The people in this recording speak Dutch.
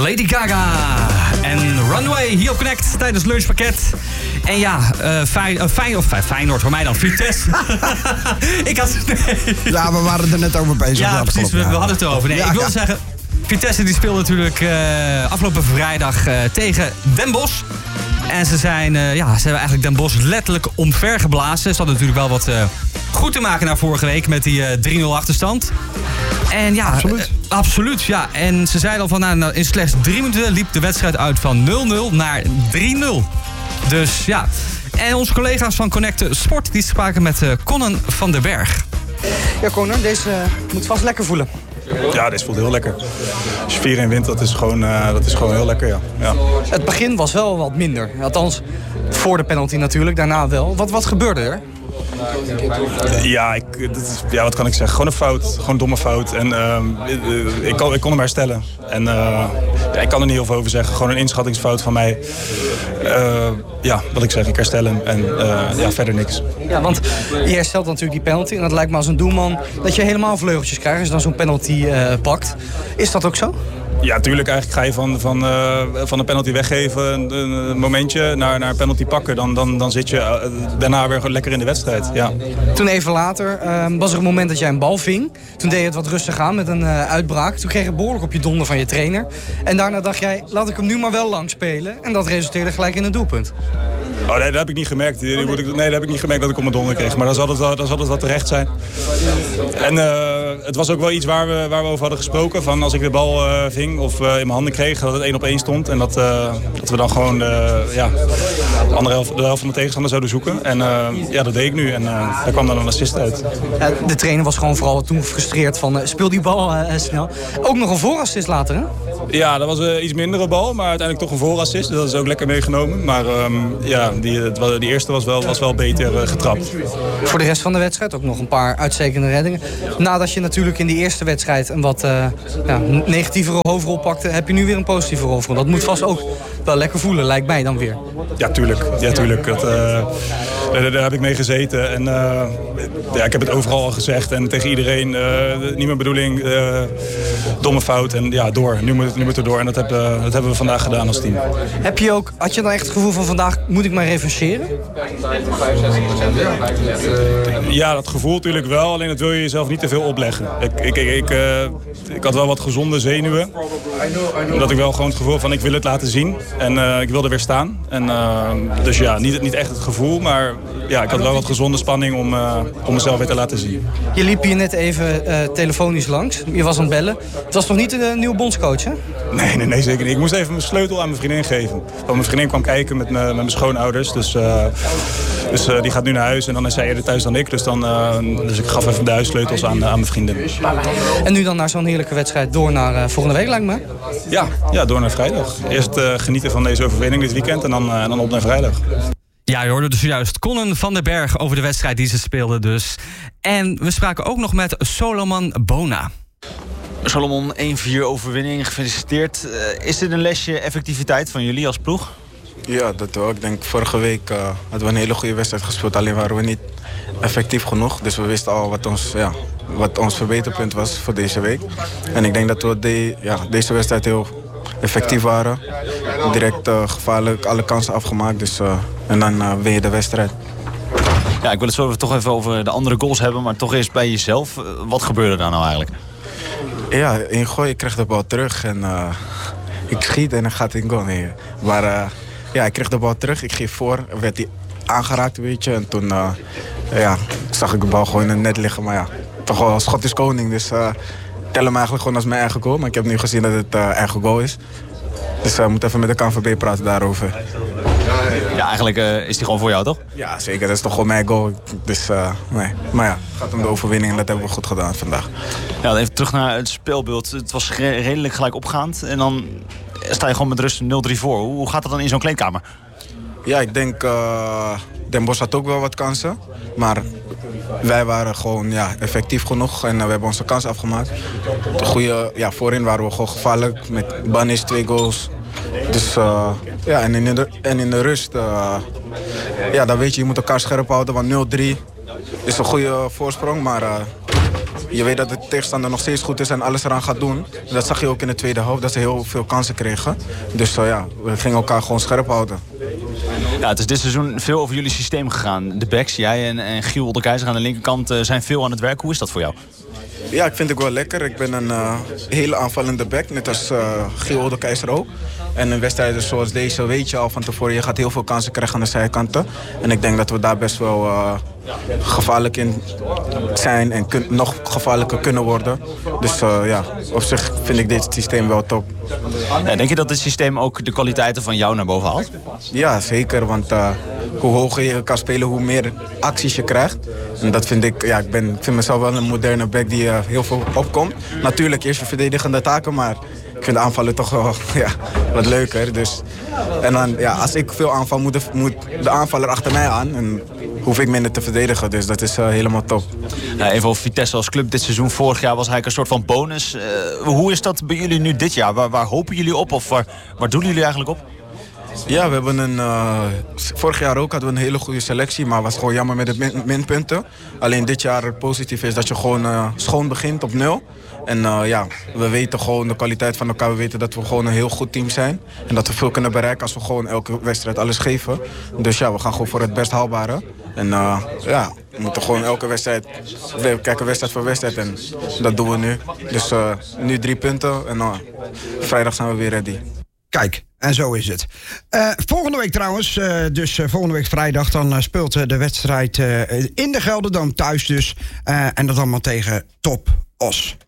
Lady Gaga en Runway hier op Connect tijdens lunchpakket. En ja, Feyenoord voor mij dan, Vitesse. Ja, we waren er net over bezig. Ja, precies, we hadden het erover. Nee, ik wilde zeggen, Vitesse die speelde natuurlijk afgelopen vrijdag tegen Den Bosch. En ze hebben eigenlijk Den Bosch letterlijk omvergeblazen. Ze hadden natuurlijk wel wat goed te maken na vorige week met die 3-0 achterstand. En ja, absoluut, ja. En ze zeiden al van, in slechts 3 minuten liep de wedstrijd uit van 0-0 naar 3-0. Dus ja. En onze collega's van Connect Sport die spraken met Conan van der Berg. Ja, Conan, deze moet vast lekker voelen. Ja, dit voelt heel lekker. Als je 4-1 wint, dat is gewoon heel lekker, ja. Het begin was wel wat minder. Althans, voor de penalty natuurlijk, daarna wel. Wat gebeurde er? Ja, wat kan ik zeggen? Gewoon een fout. Gewoon een domme fout. En ik kon hem herstellen. En ik kan er niet heel veel over zeggen. Gewoon een inschattingsfout van mij. Wat ik zeg, ik herstel hem. En verder niks. Ja, want je herstelt natuurlijk die penalty. En dat lijkt me als een doelman dat je helemaal vleugeltjes krijgt als je dan zo'n penalty pakt. Is dat ook zo? Ja, tuurlijk. Eigenlijk ga je van een penalty weggeven, een momentje, naar een penalty pakken. Dan zit je daarna weer lekker in de wedstrijd. Ja. Toen even later was er een moment dat jij een bal ving. Toen deed je het wat rustig aan met een uitbraak. Toen kreeg je behoorlijk op je donder van je trainer. En daarna dacht jij, laat ik hem nu maar wel lang spelen. En dat resulteerde gelijk in een doelpunt. Oh nee, dat heb ik niet gemerkt. Dat heb ik niet gemerkt dat ik op mijn donder kreeg. Maar dan zal het wel terecht zijn. En het was ook wel iets waar we over hadden gesproken. Van als ik de bal ving of in mijn handen kreeg, dat het 1-op-1 stond. En dat we dan gewoon de helft van de tegenstander zouden zoeken. En dat deed ik nu. En daar kwam dan een assist uit. De trainer was gewoon vooral toen gefrustreerd van speel die bal snel. Ook nog een voorassist later, hè? Ja, dat was een iets mindere bal, maar uiteindelijk toch een voorassist. Dat is ook lekker meegenomen. Maar die eerste was wel beter getrapt. Voor de rest van de wedstrijd ook nog een paar uitstekende reddingen. Nadat je natuurlijk in die eerste wedstrijd een wat negatievere hoofdrol pakte, heb je nu weer een positieve hoofdrol. Dat moet vast ook wel lekker voelen, lijkt mij dan weer. Ja, tuurlijk. Daar heb ik mee gezeten. En ik heb het overal al gezegd. En tegen iedereen, niet mijn bedoeling, domme fout. En ja, door. Nu moet het erdoor. En dat hebben we vandaag gedaan als team. Had je dan echt het gevoel van vandaag moet ik maar revancheren? Ja, dat gevoel natuurlijk wel. Alleen dat wil je jezelf niet te veel opleggen. Ik had wel wat gezonde zenuwen. Omdat ik wel gewoon het gevoel van ik wil het laten zien. En ik wil er weer staan. En, dus ja, niet echt het gevoel. Maar ja, ik had wel wat gezonde spanning om mezelf weer te laten zien. Je liep hier net even telefonisch langs. Je was aan het bellen. Het was nog niet de nieuwe bondscoach, hè? Nee, zeker niet. Ik moest even mijn sleutel aan mijn vriendin geven. Want mijn vriendin kwam kijken met mijn schoonouders. Dus die gaat nu naar huis en dan is zij eerder thuis dan ik. Dus ik gaf even de huissleutels aan mijn vriendin. En nu dan naar zo'n heerlijke wedstrijd door naar volgende week, lijkt me? Ja, door naar vrijdag. Eerst genieten van deze overwinning dit weekend en dan op naar vrijdag. Ja, je hoorde dus juist Conan van der Berg over de wedstrijd die ze speelden dus. En we spraken ook nog met Solomon Bona. Solomon, 1-4 overwinning, gefeliciteerd. Is dit een lesje effectiviteit van jullie als ploeg? Ja, dat wel. Ik denk vorige week hadden we een hele goede wedstrijd gespeeld. Alleen waren we niet effectief genoeg. Dus we wisten al wat ons verbeterpunt was voor deze week. En ik denk dat we deze wedstrijd heel effectief waren. Direct gevaarlijk, alle kansen afgemaakt. Dus, en dan win je de wedstrijd. Ja, ik wil het zo toch even over de andere goals hebben. Maar toch eerst bij jezelf. Wat gebeurde daar nou eigenlijk? Ja, in gooi, ik kreeg de bal terug. En ik schiet en dan gaat het in goal. Nee. Maar ik kreeg de bal terug. Ik ging voor. Werd hij aangeraakt een beetje. En toen zag ik de bal gewoon in het net liggen. Maar ja, toch wel schot is koning. Dus tel hem eigenlijk gewoon als mijn eigen goal. Maar ik heb nu gezien dat het eigen goal is. Dus we moeten even met de KNVB praten daarover. Ja, eigenlijk is die gewoon voor jou, toch? Ja, zeker. Dat is toch gewoon mijn goal. Dus nee. Maar ja, het gaat om de overwinning en dat hebben we goed gedaan vandaag. Ja, even terug naar het speelbeeld. Het was redelijk gelijk opgaand. En dan sta je gewoon met rust 0-3 voor. Hoe gaat dat dan in zo'n kleedkamer? Ja, ik denk Den Bosch had ook wel wat kansen. Maar wij waren gewoon effectief genoeg en we hebben onze kans afgemaakt. De goede, voorin waren we gewoon gevaarlijk met Banis 2 goals. Dus en in de rust, dan weet je moet elkaar scherp houden. Want 0-3 is een goede voorsprong, maar je weet dat de tegenstander nog steeds goed is en alles eraan gaat doen. Dat zag je ook in de tweede helft, dat ze heel veel kansen kregen. Dus we gingen elkaar gewoon scherp houden. Ja, het is dit seizoen veel over jullie systeem gegaan. De backs, jij en Giel de Keizer aan de linkerkant zijn veel aan het werk. Hoe is dat voor jou? Ja, ik vind het wel lekker. Ik ben een hele aanvallende back, net als Giel de Keizer ook. En in wedstrijden zoals deze weet je al van tevoren, je gaat heel veel kansen krijgen aan de zijkanten. En ik denk dat we daar best wel gevaarlijk in zijn en nog gevaarlijker kunnen worden. Dus op zich vind ik dit systeem wel top. Ja, denk je dat dit systeem ook de kwaliteiten van jou naar boven haalt? Ja, zeker. Want hoe hoger je kan spelen, hoe meer acties je krijgt. En dat vind ik, ik vind mezelf wel een moderne back die heel veel opkomt. Natuurlijk eerst je verdedigende taken, maar ik vind de aanvallen toch wel wat leuker. Dus. En dan, als ik veel aanval, moet de aanvaller achter mij aan. En hoef ik minder te verdedigen, dus dat is helemaal top. Even over Vitesse als club dit seizoen. Vorig jaar was hij een soort van bonus. Hoe is dat bij jullie nu dit jaar? Waar hopen jullie op of waar doelen jullie eigenlijk op? Ja, we hebben vorig jaar ook hadden we een hele goede selectie, maar was gewoon jammer met de minpunten. Alleen dit jaar het positief is dat je gewoon schoon begint op 0. En we weten gewoon de kwaliteit van elkaar. We weten dat we gewoon een heel goed team zijn. En dat we veel kunnen bereiken als we gewoon elke wedstrijd alles geven. Dus we gaan gewoon voor het best haalbare. En we moeten gewoon elke wedstrijd, we kijken wedstrijd voor wedstrijd. En dat doen we nu. Dus nu 3 punten en vrijdag zijn we weer ready. Kijk, en zo is het. Volgende week trouwens, volgende week vrijdag, dan speelt de wedstrijd in de Gelderdoom thuis dus. En dat allemaal tegen Top Os.